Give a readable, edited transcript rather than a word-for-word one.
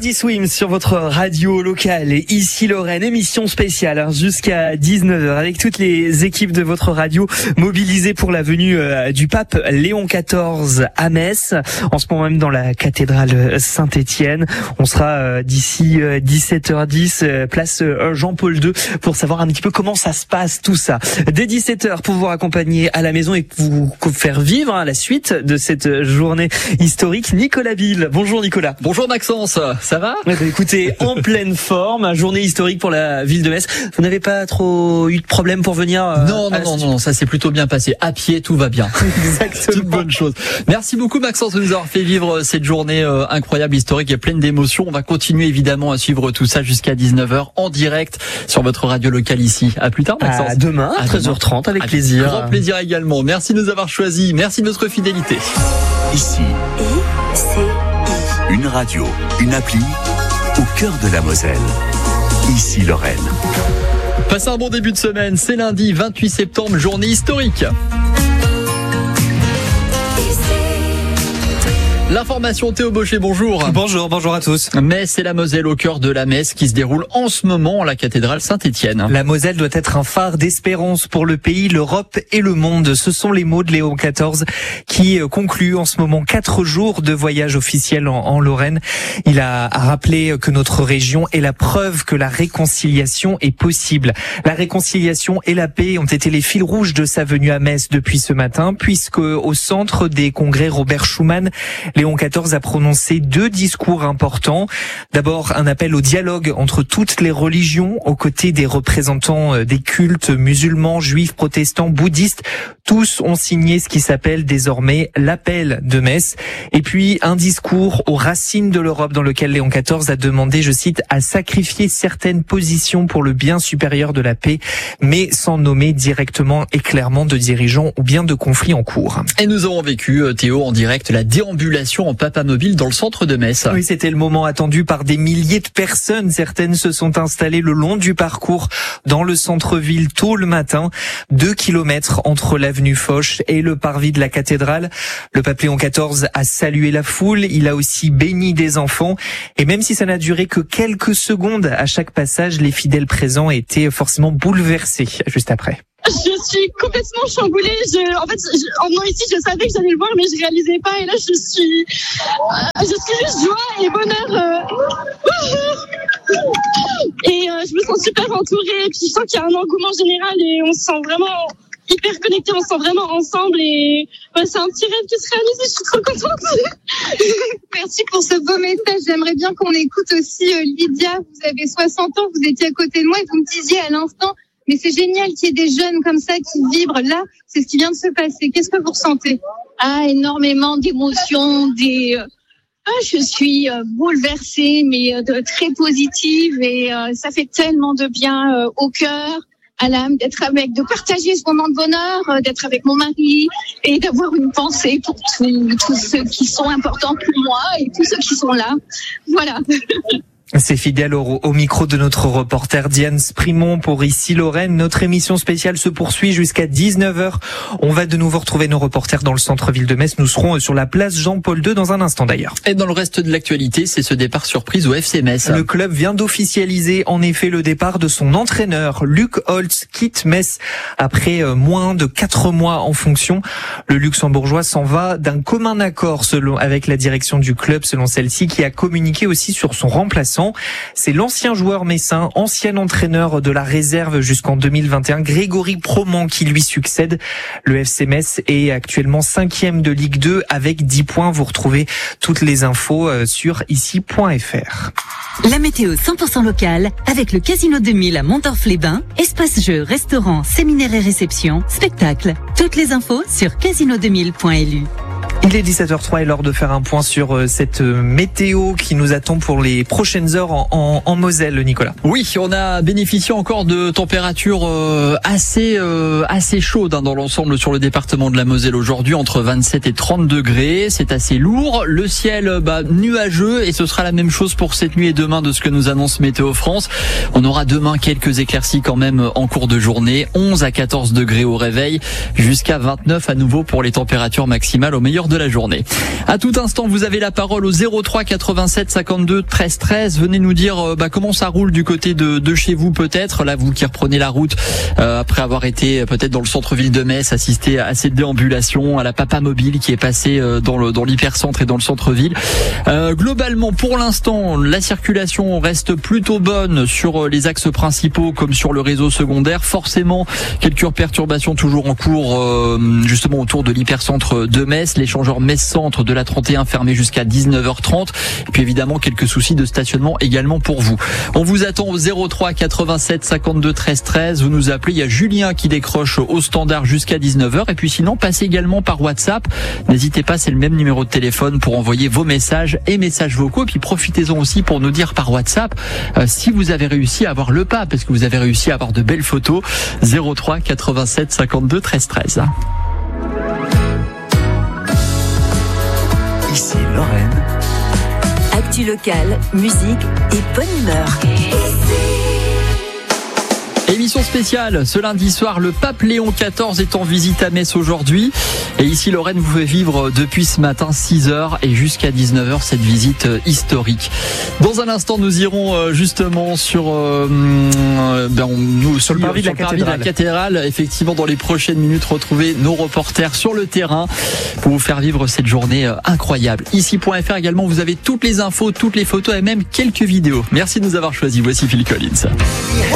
Teddy Swims sur votre radio locale et ici Lorraine, émission spéciale jusqu'à 19h avec toutes les équipes de votre radio mobilisées pour la venue du pape Léon XIV à Metz, en ce moment même dans la cathédrale Saint-Étienne. On sera d'ici 17h10 place Jean-Paul II pour savoir un petit peu comment ça se passe tout ça. Dès 17h pour vous accompagner à la maison et vous faire vivre la suite de cette journée historique. Nicolas Ville. Bonjour Nicolas. Bonjour Maxence, ça va ? Écoutez, en pleine forme, journée historique pour la ville de Metz. Vous n'avez pas trop eu de problème pour venir Non, ça s'est plutôt bien passé. À pied, tout va bien. Exactement. Toute bonne chose. Merci beaucoup Maxence de nous avoir fait vivre cette journée incroyable, historique et pleine d'émotions. On va continuer évidemment à suivre tout ça jusqu'à 19h en direct sur votre radio locale ici. À plus tard Maxence. À demain, à 13h30 avec plaisir. Grand plaisir également. Merci de nous avoir choisis. Merci de votre fidélité. Ici, une radio, une appli au cœur de la Moselle. Ici Lorraine. Passez un bon début de semaine. C'est lundi 28 septembre, journée historique. L'information, Théo Baucher, bonjour. Bonjour à tous. Metz et la Moselle au cœur de la messe qui se déroule en ce moment à la cathédrale Saint-Étienne. La Moselle doit être un phare d'espérance pour le pays, l'Europe et le monde. Ce sont les mots de Léon XIV qui conclut en ce moment 4 jours de voyage officiel en Lorraine. Il a rappelé que notre région est la preuve que la réconciliation est possible. La réconciliation et la paix ont été les fils rouges de sa venue à Metz depuis ce matin, puisque au centre des congrès Robert Schuman, Léon XIV a prononcé 2 discours importants. D'abord, un appel au dialogue entre toutes les religions, aux côtés des représentants des cultes musulmans, juifs, protestants, bouddhistes. Tous ont signé ce qui s'appelle désormais l'appel de Metz. Et puis, un discours aux racines de l'Europe dans lequel Léon XIV a demandé, je cite, à sacrifier certaines positions pour le bien supérieur de la paix, mais sans nommer directement et clairement de dirigeants ou bien de conflits en cours. Et nous avons vécu, Théo, en direct, la déambulation en papamobile dans le centre de Metz. Oui, c'était le moment attendu par des milliers de personnes. Certaines se sont installées le long du parcours dans le centre-ville tôt le matin. 2 kilomètres entre l'avenue Foch et le parvis de la cathédrale. Le pape Léon XIV a salué la foule. Il a aussi béni des enfants. Et même si ça n'a duré que quelques secondes à chaque passage, les fidèles présents étaient forcément bouleversés juste après. Je suis complètement chamboulée. En venant ici, je savais que j'allais le voir, mais je réalisais pas. Et là, je suis juste joie et bonheur. Et je me sens super entourée. Et puis, je sens qu'il y a un engouement général et on se sent vraiment hyper connectés. On se sent vraiment ensemble. Et c'est un petit rêve qui se réalise. Et je suis trop contente. Merci pour ce beau message. J'aimerais bien qu'on écoute aussi Lydia. Vous avez 60 ans, vous étiez à côté de moi et vous me disiez à l'instant, mais c'est génial qu'il y ait des jeunes comme ça qui vibrent. Là, c'est ce qui vient de se passer. Qu'est-ce que vous ressentez ? Énormément d'émotions, je suis bouleversée, mais très positive, et ça fait tellement de bien au cœur, à l'âme, de partager ce moment de bonheur, d'être avec mon mari et d'avoir une pensée pour tous ceux qui sont importants pour moi et tous ceux qui sont là. Voilà. C'est fidèle au micro de notre reporter Diane Sprimont pour Ici Lorraine. Notre émission spéciale se poursuit jusqu'à 19h. On va de nouveau retrouver nos reporters dans le centre-ville de Metz. Nous serons sur la place Jean-Paul II dans un instant d'ailleurs. Et dans le reste de l'actualité, c'est ce départ surprise au FC Metz. Le club vient d'officialiser en effet le départ de son entraîneur. Luc Holtz quitte Metz après moins de 4 mois en fonction. Le Luxembourgeois s'en va d'un commun accord avec la direction du club, selon celle-ci, qui a communiqué aussi sur son remplaçant. C'est l'ancien joueur messin, ancien entraîneur de la réserve jusqu'en 2021, Grégory Proman, qui lui succède. Le FC Metz est actuellement 5e de Ligue 2 avec 10 points. Vous retrouvez toutes les infos sur ici.fr. La météo 100% locale avec le Casino 2000 à Montorf-les-Bains. Espace jeux, restaurants, séminaires et réceptions, spectacles. Toutes les infos sur casino2000.lu. Il est 17h03 et l'heure de faire un point sur cette météo qui nous attend pour les prochaines heures en Moselle, Nicolas. Oui, on a bénéficié encore de températures assez chaudes dans l'ensemble sur le département de la Moselle aujourd'hui, entre 27 et 30 degrés. C'est assez lourd. Le ciel nuageux, et ce sera la même chose pour cette nuit et demain de ce que nous annonce Météo France. On aura demain quelques éclaircies quand même en cours de journée. 11 à 14 degrés au réveil, jusqu'à 29 à nouveau pour les températures maximales au meilleur de la journée. À tout instant, vous avez la parole au 03 87 52 13 13. Venez nous dire comment ça roule du côté de chez vous peut-être. Là, vous qui reprenez la route après avoir été peut-être dans le centre-ville de Metz, assister à cette déambulation, à la Papa Mobile qui est passée dans l'hypercentre et dans le centre-ville. Globalement, pour l'instant, la circulation reste plutôt bonne sur les axes principaux comme sur le réseau secondaire. Forcément, quelques perturbations toujours en cours justement autour de l'hypercentre de Metz, l'échangeur Metz-Centre de la 31 fermé jusqu'à 19h30 et puis évidemment quelques soucis de stationnement également pour vous. On vous attend au 03 87 52 13 13, vous nous appelez, il y a Julien qui décroche au standard jusqu'à 19h et puis sinon passez également par WhatsApp. N'hésitez pas, c'est le même numéro de téléphone pour envoyer vos messages et messages vocaux et puis profitez-en aussi pour nous dire par WhatsApp si vous avez réussi à avoir le pas parce que vous avez réussi à avoir de belles photos. 03 87 52 13 13. Ici Lorraine. Actu locale, musique et bonne humeur. Émission spéciale, ce lundi soir, le pape Léon XIV est en visite à Metz aujourd'hui. Et ici, Lorraine vous fait vivre depuis ce matin 6h et jusqu'à 19h cette visite historique. Dans un instant, nous irons justement sur le parvis de la cathédrale. Effectivement, dans les prochaines minutes, retrouver nos reporters sur le terrain pour vous faire vivre cette journée incroyable. Ici.fr également, vous avez toutes les infos, toutes les photos et même quelques vidéos. Merci de nous avoir choisis. Voici Phil Collins.